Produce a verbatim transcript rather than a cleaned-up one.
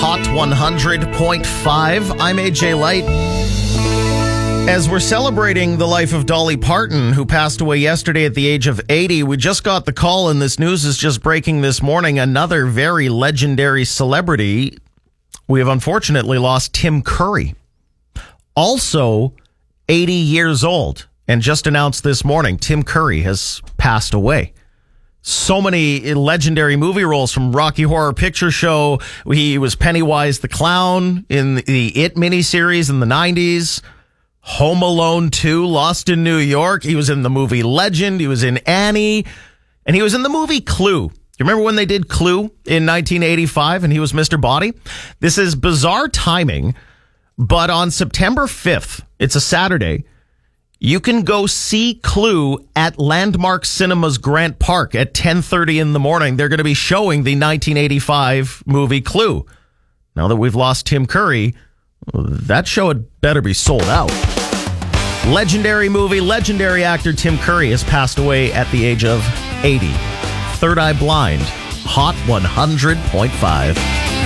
Hot one hundred point five. I'm A J Light. As we're celebrating the life of Dolly Parton, who passed away yesterday at the age of eighty, we just got the call, and this news is just breaking this morning. Another very legendary celebrity. We have unfortunately lost Tim Curry. Also eighty years old. And just announced this morning, Tim Curry has passed away. So many legendary movie roles, from Rocky Horror Picture Show. He was Pennywise the Clown in the It miniseries in the nineties. Home Alone two, Lost in New York. He was in the movie Legend. He was in Annie. And he was in the movie Clue. You remember when they did Clue in nineteen eighty-five and he was Mister Body? This is bizarre timing, but on September fifth, it's a Saturday, you can go see Clue at Landmark Cinemas Grant Park at ten thirty in the morning. They're going to be showing the nineteen eighty-five movie Clue. Now that we've lost Tim Curry, that show had better be sold out. Legendary movie, legendary actor Tim Curry has passed away at the age of eighty. Third Eye Blind, Hot one hundred point five.